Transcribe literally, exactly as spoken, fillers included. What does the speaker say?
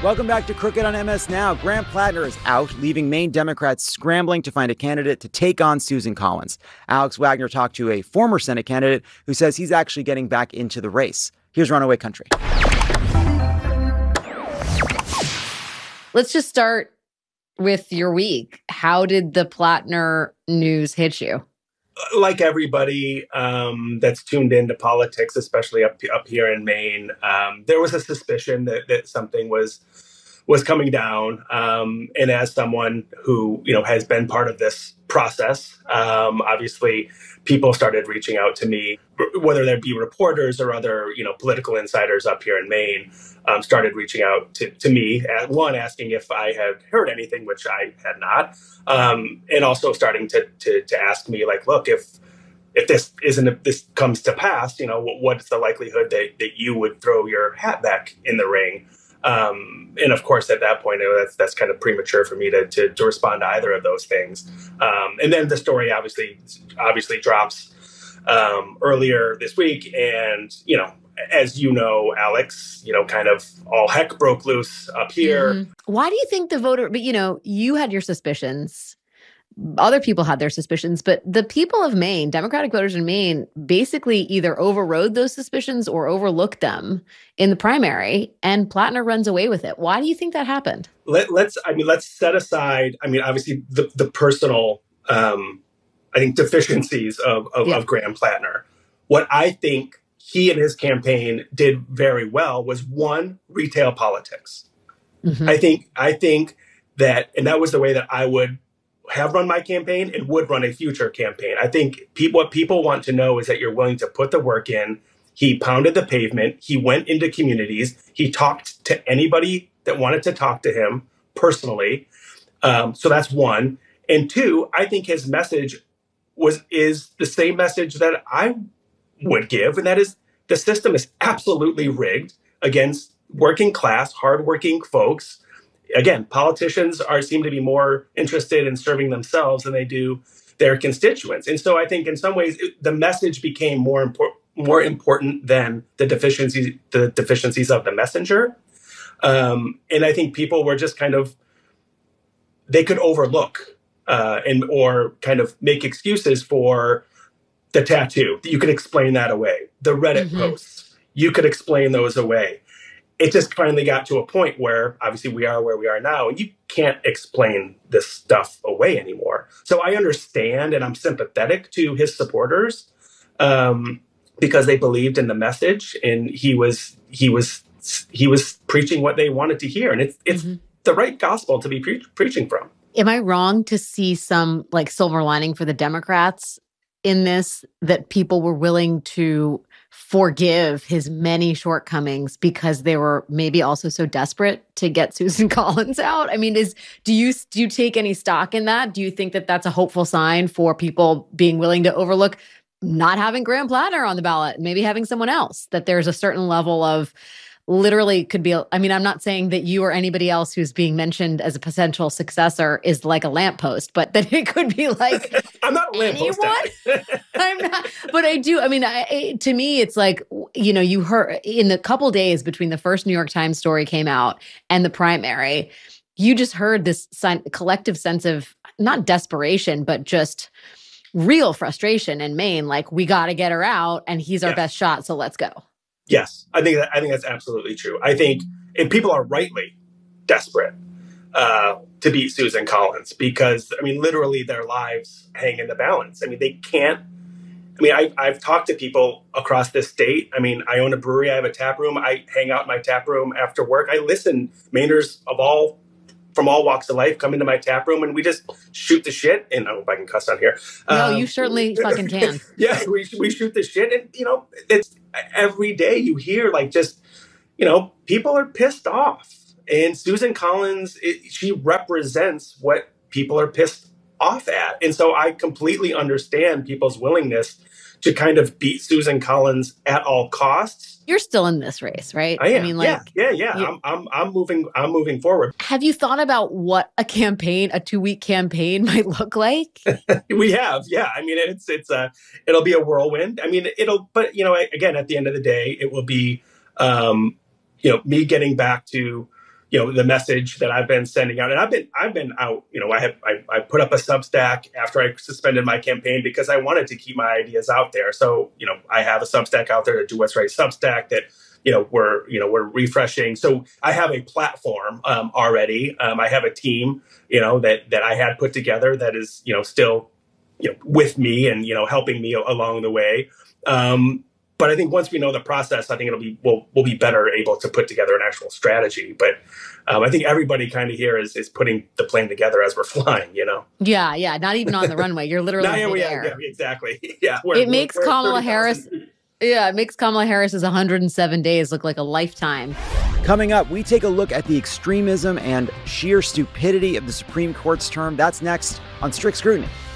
Welcome back to Crooked on M S Now. Graham Plattner is out, leaving Maine Democrats scrambling to find a candidate to take on Susan Collins. Alex Wagner talked to a former Senate candidate who says he's actually getting back into the race. Here's Runaway Country. Let's just start with your week. How did the Plattner news hit you? Like everybody um, that's tuned into politics, especially up up here in Maine, um, there was a suspicion that, that something was was coming down. Um, and as someone who you know has been part of this process, um, obviously people started reaching out to me, whether there be reporters or other you know political insiders up here in Maine, um, started reaching out to, to me. At one, asking if I had heard anything, which I had not. Um, and also starting to, to to ask me, like, look, if if this isn't if this comes to pass, you know, what, what's the likelihood that, that you would throw your hat back in the ring? Um, and of course, at that point, that's that's kind of premature for me to to, to respond to either of those things. Um, and then the story obviously obviously drops um, earlier this week, and you know. As you know, Alex, you know, kind of all heck broke loose up here. Mm-hmm. Why do you think the voter, but you know, you had your suspicions. Other people had their suspicions, but the people of Maine, Democratic voters in Maine, basically either overrode those suspicions or overlooked them in the primary, and Plattner runs away with it. Why do you think that happened? Let, let's, I mean, let's set aside, I mean, obviously the, the personal, um, I think, deficiencies of, of, yeah. of Graham Plattner. What I think he and his campaign did very well was, one, retail politics. Mm-hmm. I think I think that, and that was the way that I would have run my campaign and would run a future campaign. I think people, what people want to know is that you're willing to put the work in. He pounded the pavement. He went into communities. He talked to anybody that wanted to talk to him personally. Um, so that's one. And two, I think his message was is the same message that I would give, and that is the system is absolutely rigged against working class, hardworking folks. Again, politicians are seem to be more interested in serving themselves than they do their constituents. And so I think in some ways it, the message became more important more important than the deficiencies the deficiencies of the messenger. Um, and I think people were just kind of they could overlook uh, and or kind of make excuses for the tattoo. You could explain that away. The Reddit mm-hmm. posts, you could explain those away. It just finally got to a point where obviously we are where we are now, and you can't explain this stuff away anymore. So I understand and I'm sympathetic to his supporters um, because they believed in the message, and he was he was he was preaching what they wanted to hear, and it's it's mm-hmm. the right gospel to be pre- preaching from. Am I wrong to see some like silver lining for the Democrats in this, that people were willing to forgive his many shortcomings because they were maybe also so desperate to get Susan Collins out? I mean, is do you do you take any stock in that? Do you think that that's a hopeful sign for people being willing to overlook not having Graham Plattner on the ballot, maybe having someone else, that there's a certain level of literally could be, I mean, I'm not saying that you or anybody else who's being mentioned as a potential successor is like a lamppost, but that it could be like I'm not a lamppost. I'm not, but I do. I mean, I, it, to me, it's like, you know, you heard in the couple days between the first New York Times story came out and the primary, you just heard this sign, collective sense of not desperation, but just real frustration in Maine. Like, we got to get her out, and he's our yeah. best shot. So let's go. Yes, I think that I think that's absolutely true. I think, and people are rightly desperate uh, to beat Susan Collins because, I mean, literally their lives hang in the balance. I mean, they can't. I mean, I, I've talked to people across this state. I mean, I own a brewery. I have a tap room. I hang out in my tap room after work. I listen. Mainers of all from all walks of life come into my tap room, and we just shoot the shit. And I hope I can cuss on here. No, um, you certainly fucking can. Yeah, we we shoot the shit, and you know, it's every day you hear like just, you know, people are pissed off, and Susan Collins, it, she represents what people are pissed off at, and so I completely understand people's willingness to kind of beat Susan Collins at all costs. You're still in this race, right? I am. I mean, like, yeah, yeah, yeah. You, I'm, I'm, I'm moving. I'm moving forward. Have you thought about what a campaign, a two-week campaign, might look like? We have, yeah. I mean, it's, it's a, it'll be a whirlwind. I mean, it'll, but you know, again, at the end of the day, it will be, um, you know, me getting back to, you know, the message that I've been sending out. And I've been, I've been out, you know, I have, I, I put up a Substack after I suspended my campaign because I wanted to keep my ideas out there. So, you know, I have a Substack out there, to Do What's Right Substack, that, you know, we're, you know, we're refreshing. So I have a platform um, already. Um, I have a team, you know, that, that I had put together that is, you know, still, you know, with me and, you know, helping me along the way. Um, But I think once we know the process, I think it'll be we'll we'll be better able to put together an actual strategy. But um, I think everybody kind of here is is putting the plane together as we're flying. You know. Yeah, yeah. Not even on the runway. You're literally no, yeah, in yeah, air. yeah, exactly. Yeah. We're, it makes we're, we're Kamala Harris. Yeah, it makes Kamala Harris's one hundred seven days look like a lifetime. Coming up, we take a look at the extremism and sheer stupidity of the Supreme Court's term. That's next on Strict Scrutiny.